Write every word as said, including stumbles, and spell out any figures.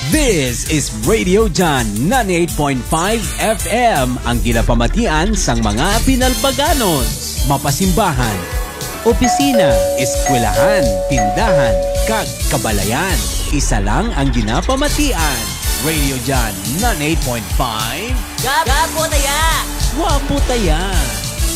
This is Radio Jan ninety-eight point five F M, ang ginapamatian sang mga pinalbaganos, mapasimbahan, opisina, eskwelahan, tindahan, kag kabalayan. Isa lang ang ginapamatian. Radio Jan ninety-eight point five. Gapo taya! Wapo taya!